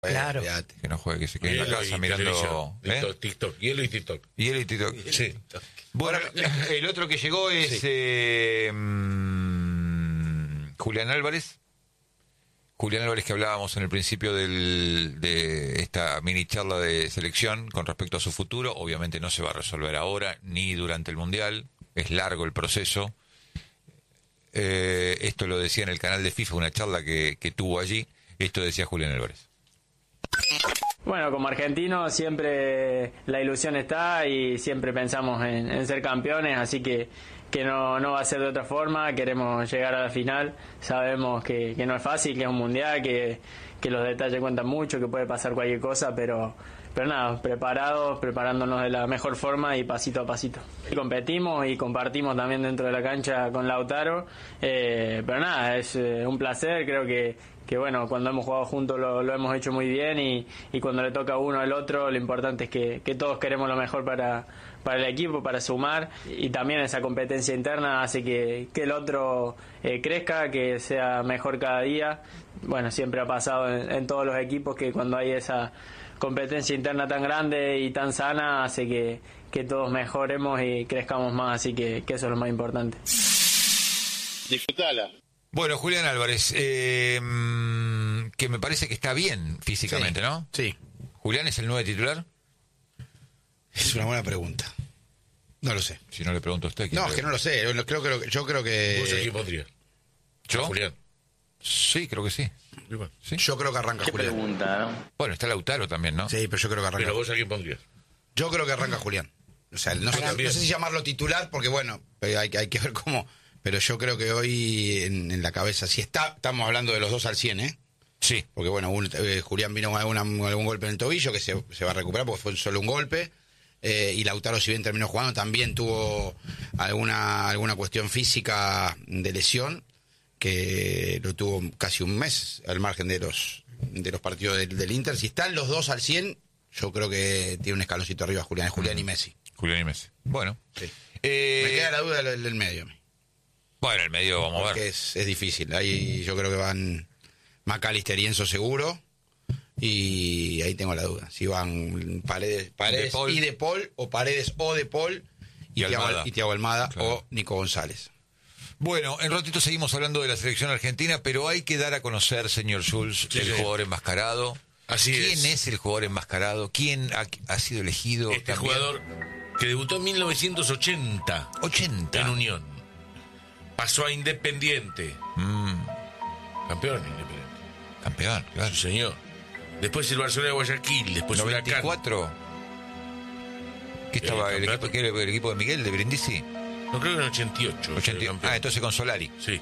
Claro. Que no juegue, que se quede en la casa mirando TikTok. Hielo y TikTok. Hielo y TikTok. Sí. Bueno, el otro que llegó es Julián Álvarez. Julián Álvarez, que hablábamos en el principio de esta mini charla de selección con respecto a su futuro. Obviamente no se va a resolver ahora ni durante el Mundial. Es largo el proceso. Esto lo decía en el canal de FIFA, una charla que tuvo allí. Esto decía Julián Álvarez. Bueno, como argentinos siempre la ilusión está y siempre pensamos en ser campeones, así que no va a ser de otra forma. Queremos llegar a la final, sabemos que no es fácil, que es un mundial, que los detalles cuentan mucho, que puede pasar cualquier cosa, pero nada, preparándonos de la mejor forma y pasito a pasito. Y competimos y compartimos también dentro de la cancha con Lautaro, pero nada, es un placer. Creo que bueno, cuando hemos jugado juntos lo hemos hecho muy bien y cuando le toca a uno al otro, lo importante es que todos queremos lo mejor para el equipo, para sumar, y también esa competencia interna hace que el otro crezca, que sea mejor cada día. Bueno, siempre ha pasado en todos los equipos que cuando hay esa competencia interna tan grande y tan sana hace que todos mejoremos y crezcamos más, así que eso es lo más importante. Disfrutala. Bueno, Julián Álvarez, que me parece que está bien físicamente, Sí, ¿no? Sí. ¿Julián es el 9 titular? Es una buena pregunta. No lo sé. Si no le pregunto a usted. No, es que no lo sé. Yo creo que... ¿Vos a quién pondrías? ¿Yo? Julián. Sí, creo que sí. ¿Sí? Yo creo que arranca Julián. Pregunta, ¿no? Bueno, está Lautaro también, ¿no? Sí, pero yo creo que arranca. Pero vos a quién pondrías. Yo creo que arranca Julián. O sea, no sé si llamarlo titular, porque bueno, hay que ver cómo... Pero yo creo que hoy en la cabeza, si estamos hablando de los dos al 100, ¿eh? Sí. Porque bueno, Julián vino con algún golpe en el tobillo que se va a recuperar porque fue solo un golpe. Y Lautaro, si bien terminó jugando, también tuvo alguna cuestión física de lesión, que lo tuvo casi un mes al margen de los partidos del Inter. Si están los dos al 100, yo creo que tiene un escaloncito arriba Julián y Messi. Julián y Messi. Bueno. Sí. Me queda la duda del medio. Bueno, el medio vamos a ver. Es difícil. Ahí yo creo que van McAllister y Enzo seguro. Y ahí tengo la duda. Si van Paredes y De Paul, o Paredes o De Paul, y Thiago Almada, claro, o Nico González. Bueno, en ratito seguimos hablando de la selección argentina, pero hay que dar a conocer, señor Schulz, el jugador enmascarado. Así es. ¿Quién es el jugador enmascarado? ¿Quién ha sido elegido? Este también? jugador que debutó en 1980 en Unión. Pasó a Independiente. Campeón Independiente. Campeón, claro. Sí, señor. Después el Barcelona de Guayaquil, después Huracán. 94. ¿Qué estaba el equipo de Miguel de Brindisi? No, creo que en 88. Entonces con Solari. Sí.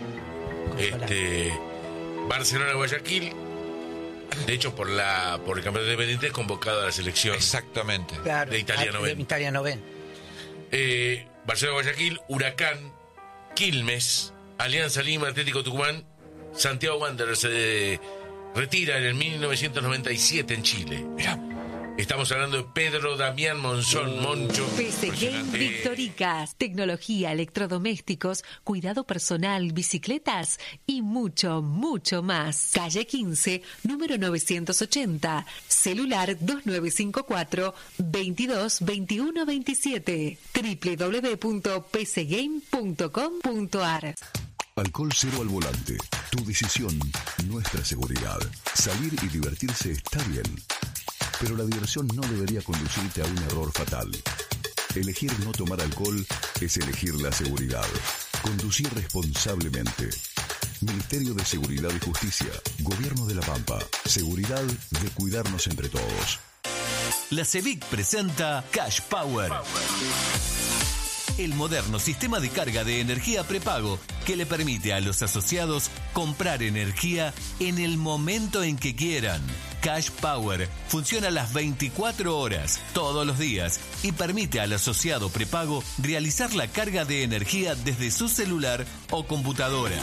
Barcelona de Guayaquil. De hecho, por el campeonato independiente es convocado a la selección. Exactamente. Claro, de Italia 90. De Italia 90. Barcelona de Guayaquil, Huracán, Quilmes, Alianza Lima, Atlético Tucumán, Santiago Wanderers se retira en el 1997 en Chile. Mirá. Estamos hablando de Pedro Damián Monzón, Moncho. PC Game Victoricas, tecnología, electrodomésticos, cuidado personal, bicicletas y mucho, mucho más. Calle 15, número 980, celular 2954-222127, www.pcgame.com.ar. Alcohol cero al volante. Tu decisión, nuestra seguridad. Salir y divertirse está bien, pero la diversión no debería conducirte a un error fatal. Elegir no tomar alcohol es elegir la seguridad. Conducir responsablemente. Ministerio de Seguridad y Justicia. Gobierno de La Pampa. Seguridad de cuidarnos entre todos. La CEVIC presenta Cash Power. El moderno sistema de carga de energía prepago que le permite a los asociados comprar energía en el momento en que quieran. Cash Power funciona las 24 horas, todos los días, y permite al asociado prepago realizar la carga de energía desde su celular o computadora.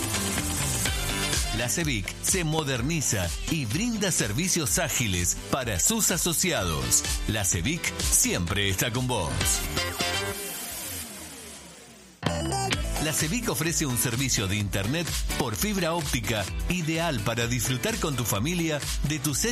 La CEVIC se moderniza y brinda servicios ágiles para sus asociados. La CEVIC siempre está con vos. La CEBIC ofrece un servicio de internet por fibra óptica ideal para disfrutar con tu familia de tus series